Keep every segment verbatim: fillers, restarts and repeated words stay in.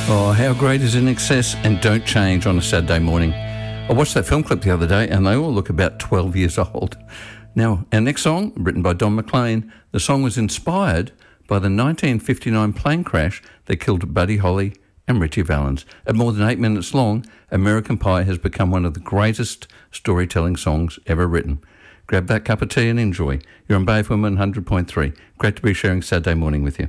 Oh, how great is In Excess and Don't Change on a Saturday morning. I watched that film clip the other day and they all look about twelve years old. Now, our next song, written by Don McLean, the song was inspired by the nineteen fifty-nine plane crash that killed Buddy Holly and Richie Valens. At more than eight minutes long, American Pie has become one of the greatest storytelling songs ever written. Grab that cup of tea and enjoy. You're on Bay F M one hundred point three. Great to be sharing Saturday morning with you.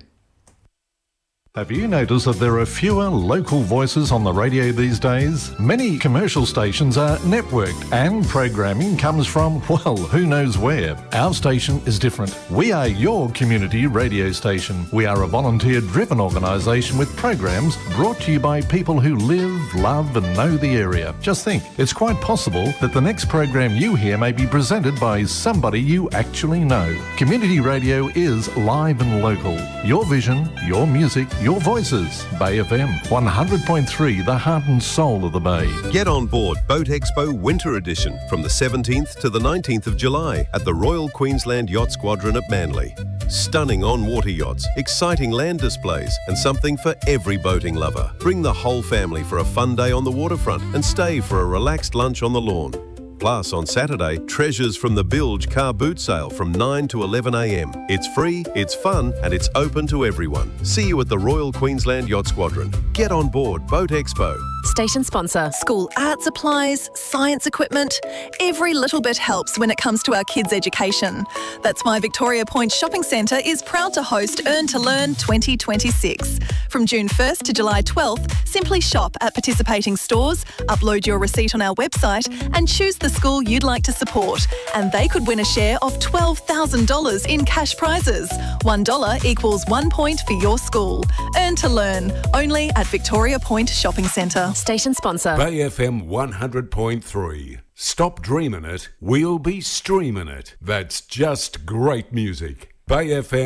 Have you noticed that there are fewer local voices on the radio these days? Many commercial stations are networked and programming comes from, well, who knows where. Our station is different. We are your community radio station. We are a volunteer-driven organisation with programs brought to you by people who live, love and know the area. Just think, it's quite possible that the next program you hear may be presented by somebody you actually know. Community radio is live and local. Your vision, your music, your voices. Bay F M one hundred point three, the heart and soul of the Bay. Get on board Boat Expo Winter Edition from the seventeenth to the nineteenth of July at the Royal Queensland Yacht Squadron at Manly. Stunning on-water yachts, exciting land displays and something for every boating lover. Bring the whole family for a fun day on the waterfront and stay for a relaxed lunch on the lawn. Plus, on Saturday, treasures from the Bilge car boot sale from nine to eleven a m. It's free, it's fun, and it's open to everyone. See you at the Royal Queensland Yacht Squadron. Get on board Boat Expo. Station sponsor. School art supplies, science equipment. Every little bit helps when it comes to our kids' education. That's why Victoria Point Shopping Centre is proud to host Earn to Learn twenty twenty-six. From June first to July twelfth, simply shop at participating stores, upload your receipt on our website and choose the school you'd like to support. And they could win a share of twelve thousand dollars in cash prizes. one dollar equals one point for your school. Earn to Learn, only at Victoria Point Shopping Centre. Station sponsor. Bay F M one hundred point three. Stop dreaming it, we'll be streaming it. That's just great music. Bay F M